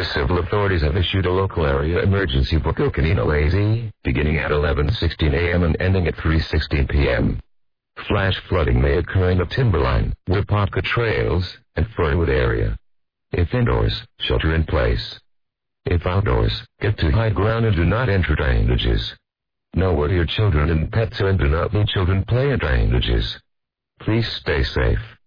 The civil authorities have issued a local area emergency for Coconino Lazy, beginning at 11:16 a.m. and ending at 3:16 p.m. Flash flooding may occur in the timberline, Wapaka trails, and Fernwood area. If indoors, shelter in place. If outdoors, get to high ground and do not enter drainages. Know where your children and pets are and do not let children play in drainages. Please stay safe.